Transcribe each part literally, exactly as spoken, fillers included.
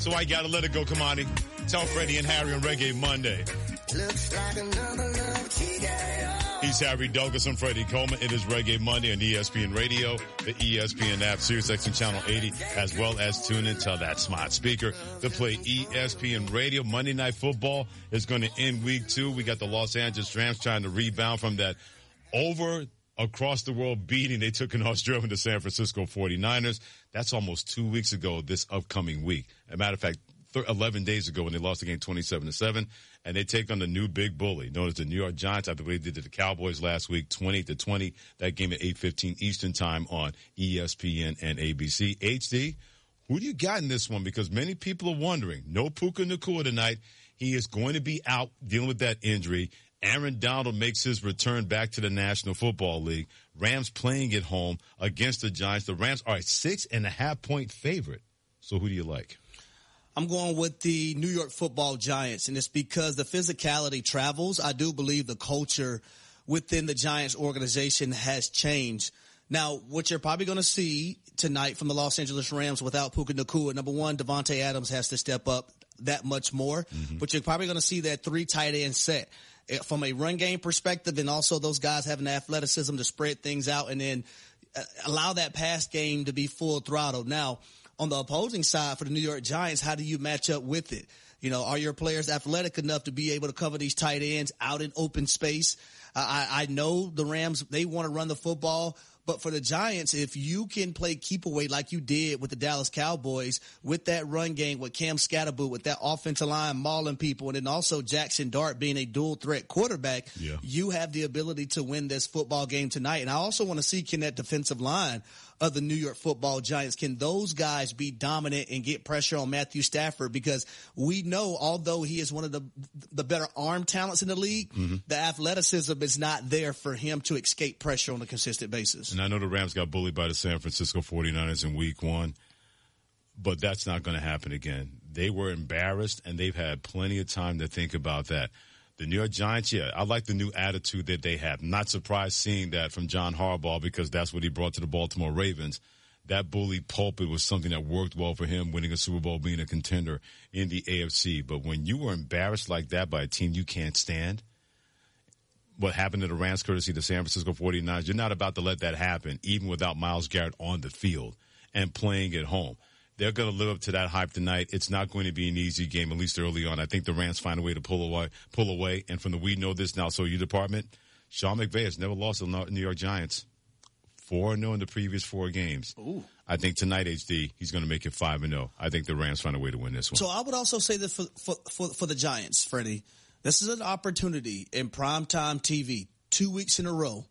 So I gotta let it go, Kamani. Tell Freddie and Harry on Reggae Monday. Looks like another love T K O. He's Harry Douglas and Freddie Coleman. It is Reggae Monday on E S P N Radio, the E S P N app, SiriusXM Channel eighty, as well as tune in to that smart speaker to play E S P N Radio. Monday Night Football is going to end week two. We got the Los Angeles Rams trying to rebound from that over across the world beating they took in Australia, the San Francisco forty-niners. That's almost two weeks ago this upcoming week. As a matter of fact, eleven days ago when they lost the game twenty-seven to seven, and they take on the new big bully known as the New York Giants. I believe they did the Cowboys last week, twenty to twenty. That game at eight fifteen Eastern time on E S P N and A B C. H D, who do you got in this one? Because many people are wondering. No Puka Nacua tonight. He is going to be out dealing with that injury. Aaron Donald makes his return back to the National Football League. Rams playing at home against the Giants. The Rams are a six and a half point favorite. So who do you like? I'm going with the New York Football Giants, and it's because the physicality travels. I do believe the culture within the Giants organization has changed. Now, what you're probably going to see tonight from the Los Angeles Rams without Puka Nacua, number one, Devontae Adams has to step up that much more, mm-hmm. but you're probably going to see that three tight end set from a run game perspective, and also those guys having the athleticism to spread things out and then allow that pass game to be full throttle. Now, on the opposing side for the New York Giants, how do you match up with it? You know, are your players athletic enough to be able to cover these tight ends out in open space? Uh, I, I know the Rams, they want to run the football, but for the Giants, if you can play keep away like you did with the Dallas Cowboys, with that run game, with Cam Scatterboot, with that offensive line mauling people, and then also Jackson Dart being a dual threat quarterback, yeah. you have the ability to win this football game tonight. And I also want to see, can that defensive line of the New York Football Giants, can those guys be dominant and get pressure on Matthew Stafford? Because we know, although he is one of the the better arm talents in the league, mm-hmm. the athleticism is not there for him to escape pressure on a consistent basis. And I know the Rams got bullied by the San Francisco forty-niners in week one, but that's not going to happen again. They were embarrassed, and they've had plenty of time to think about that. The New York Giants, yeah, I like the new attitude that they have. Not surprised seeing that from John Harbaugh, because that's what he brought to the Baltimore Ravens. That bully pulpit was something that worked well for him, winning a Super Bowl, being a contender in the A F C. But when you were embarrassed like that by a team you can't stand, what happened to the Rams, courtesy the San Francisco forty-niners, you're not about to let that happen, even without Myles Garrett on the field and playing at home. They're going to live up to that hype tonight. It's not going to be an easy game, at least early on. I think the Rams find a way to pull away, pull away. And from the We Know This Now So You department, Sean McVay has never lost to the New York Giants. four and oh in the previous four games. Ooh. I think tonight, H D, he's going to make it five and oh. I think the Rams find a way to win this one. So I would also say that for, for, for, for the Giants, Freddie, this is an opportunity in primetime T V, two weeks in a row,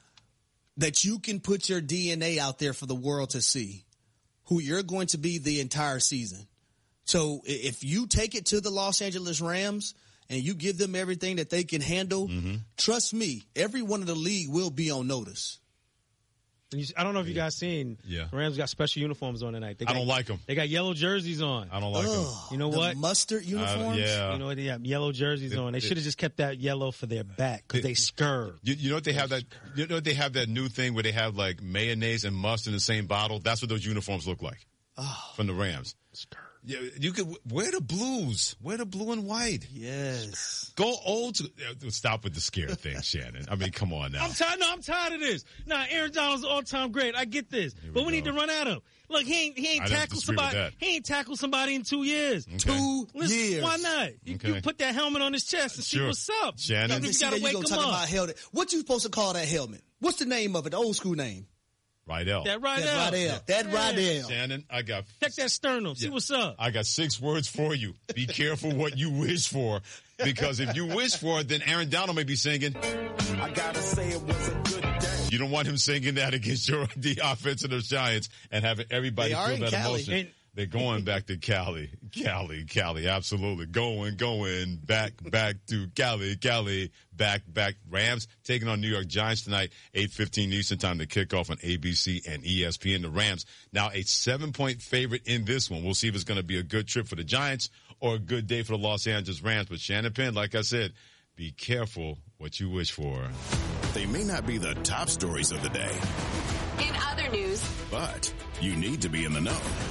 that you can put your D N A out there for the world to see, who you're going to be the entire season. So if you take it to the Los Angeles Rams and you give them everything that they can handle, mm-hmm. trust me, everyone in the league will be on notice. And you, I don't know if you guys seen, yeah. the Rams got special uniforms on tonight. They got, I don't like them. They got yellow jerseys on. I don't like Ugh, them. You know the what? Mustard uniforms? Uh, yeah. You know what? They have yellow jerseys it, on. They should have just kept that yellow for their back because they scurred. You, you know what they have that, you know what they have that new thing where they have like mayonnaise and mustard in the same bottle? That's what those uniforms look like. Oh. From the Rams. Scurred. Yeah, you could wear the blues. Wear the blue and white. Yes. Go old. To, stop with the scare thing, Shannon. I mean, come on now. I'm tired. No, I'm tired of this. Nah, Aaron Donald's all-time great. I get this, but we go. need to run at him. Look, he ain't he ain't tackled somebody. He ain't tackled somebody in two years. Okay. Two Listen, years. Why not? You, okay. you put that helmet on his chest and sure. see what's up. Shannon, you, you gotta wake you him talk up. About helmet. What you supposed to call that helmet? What's the name of it? The old school name. Rydell. That Rydell. That Rydell. That Rydell. Shannon, I got... Check that sternum. Yeah. See what's up. I got six words for you. Be careful what you wish for. Because if you wish for it, then Aaron Donald may be singing. I gotta say it was a good day. You don't want him singing that against your the offense of the Giants and having everybody feel that Cali. emotion. And, They're going back to Cali. Cali, Cali, absolutely. Going, going, back, back to Cali, Cali, back, back. Rams taking on New York Giants tonight, eight fifteen Eastern time to kick off on A B C and E S P N. The Rams now a seven-point favorite in this one. We'll see if it's going to be a good trip for the Giants or a good day for the Los Angeles Rams. But Shannon Penn, like I said, be careful what you wish for. They may not be the top stories of the day. In other news, but you need to be in the know.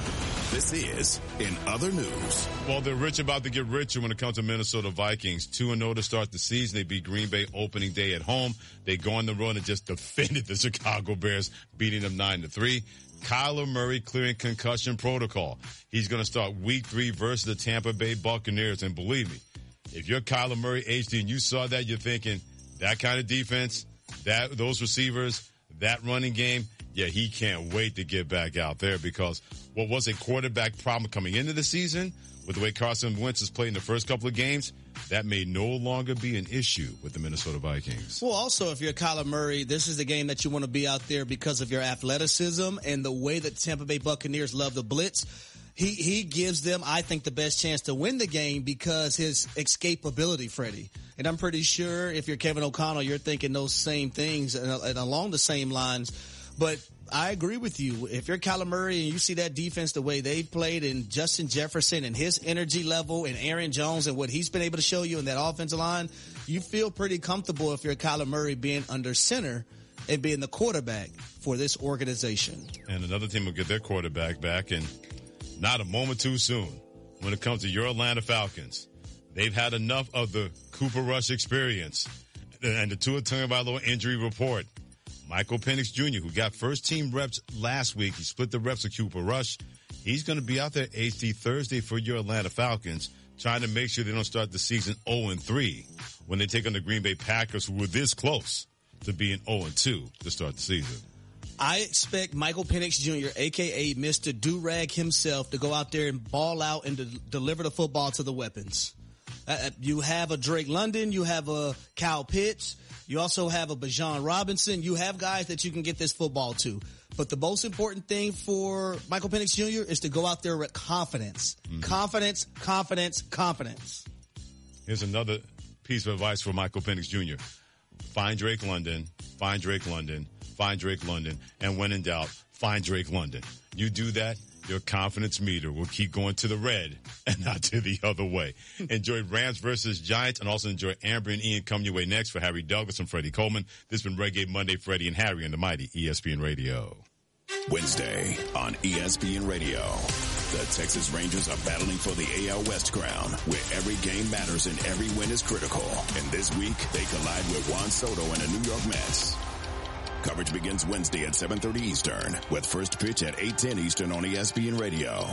This is In Other News. Well, they're rich about to get richer when it comes to Minnesota Vikings. two and oh to start the season. They beat Green Bay opening day at home. They go on the road and just defended the Chicago Bears, beating them nine to three. Kyler Murray clearing concussion protocol. He's going to start week three versus the Tampa Bay Buccaneers. And believe me, if you're Kyler Murray, H D, and you saw that, you're thinking, that kind of defense, that those receivers, that running game, yeah, he can't wait to get back out there, because what was a quarterback problem coming into the season with the way Carson Wentz has played in the first couple of games, that may no longer be an issue with the Minnesota Vikings. Well, also, if you're Kyler Murray, this is the game that you want to be out there because of your athleticism and the way that Tampa Bay Buccaneers love the blitz. He he gives them, I think, the best chance to win the game because his escapability, Freddie. And I'm pretty sure if you're Kevin O'Connell, you're thinking those same things and, and along the same lines. But I agree with you. If you're Kyler Murray and you see that defense the way they've played, and Justin Jefferson and his energy level, and Aaron Jones and what he's been able to show you in that offensive line, you feel pretty comfortable if you're Kyler Murray being under center and being the quarterback for this organization. And another team will get their quarterback back, and not a moment too soon when it comes to your Atlanta Falcons. They've had enough of the Cooper Rush experience and the Tua Tagovailoa injury report. Michael Penix Junior, who got first-team reps last week, he split the reps with Cooper Rush. He's going to be out there H D Thursday for your Atlanta Falcons, trying to make sure they don't start the season oh and three when they take on the Green Bay Packers, who were this close to being oh and two to start the season. I expect Michael Penix Junior, a k a. Mister Do-Rag himself, to go out there and ball out and to deliver the football to the weapons. Uh, you have a Drake London. You have a Kyle Pitts. You also have a Bijan Robinson. You have guys that you can get this football to. But the most important thing for Michael Penix Junior is to go out there with confidence. Mm-hmm. Confidence, confidence, confidence. Here's another piece of advice for Michael Penix Junior Find Drake London, find Drake London, find Drake London, and when in doubt, find Drake London. You do that, your confidence meter will keep going to the red and not to the other way. Enjoy Rams versus Giants, and also enjoy Amber and Ian coming your way next for Harry Douglas and Freddie Coleman. This has been Reggae Monday, Freddie and Harry on the mighty E S P N Radio. Wednesday on E S P N Radio. The Texas Rangers are battling for the A L West crown, where every game matters and every win is critical. And this week, they collide with Juan Soto and the New York Mets. Coverage begins Wednesday at seven thirty Eastern, with first pitch at eight ten Eastern on E S P N Radio.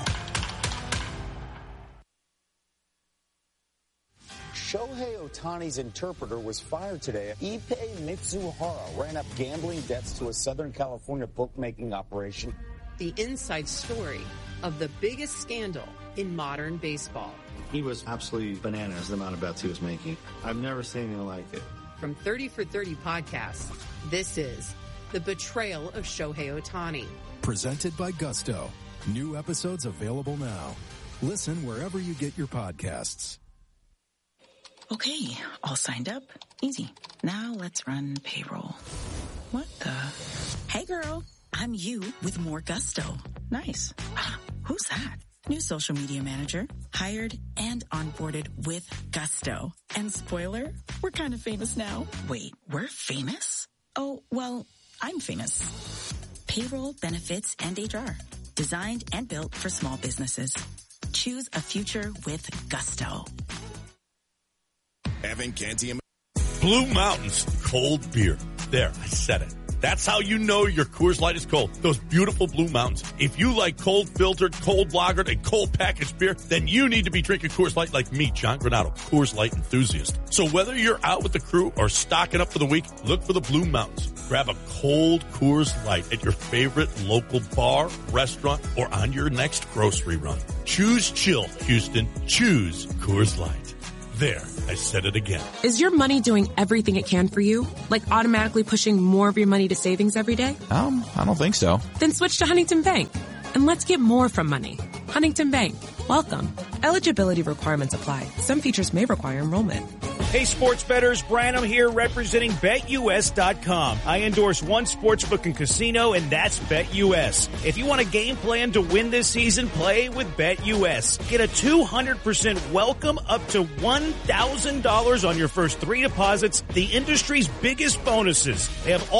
Shohei Ohtani's interpreter was fired today. Ippei Mitsuhara ran up gambling debts to a Southern California bookmaking operation. The inside story of the biggest scandal in modern baseball. He was absolutely bananas, the amount of bets he was making. I've never seen anything like it. From thirty for thirty podcasts, this is The Betrayal of Shohei Ohtani. Presented by Gusto. New episodes available now. Listen wherever you get your podcasts. Okay, all signed up. Easy. Now let's run payroll. What the? Hey girl, I'm you with more Gusto. Nice. Ah, who's that? New social media manager, hired and onboarded with Gusto. And spoiler, we're kind of famous now. Wait, we're famous? Oh, well, I'm famous. Payroll, benefits, and H R. Designed and built for small businesses. Choose a future with Gusto. Evan Canty. Blue Mountains cold beer. There, I said it. That's how you know your Coors Light is cold. Those beautiful Blue Mountains. If you like cold filtered, cold lagered, and cold packaged beer, then you need to be drinking Coors Light like me, John Granado, Coors Light enthusiast. So whether you're out with the crew or stocking up for the week, look for the Blue Mountains. Grab a cold Coors Light at your favorite local bar, restaurant, or on your next grocery run. Choose chill, Houston. Choose Coors Light. There, I said it again. Is your money doing everything it can for you? Like automatically pushing more of your money to savings every day? Um, I don't think so. Then switch to Huntington Bank. And let's get more from money. Huntington Bank. Welcome. Eligibility requirements apply. Some features may require enrollment. Hey, sports bettors, Branham here representing Bet U S dot com. I endorse one sportsbook and casino, and that's Bet U S. If you want a game plan to win this season, play with Bet U S. Get a two hundred percent welcome up to one thousand dollars on your first three deposits, the industry's biggest bonuses. They have all